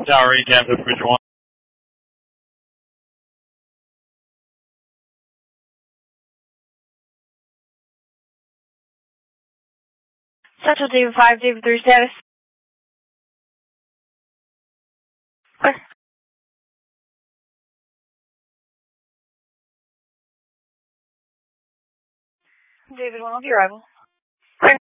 Tower recap to Bridge 1. Central David 5, David 3 status. Clear. David 1 will be arrival.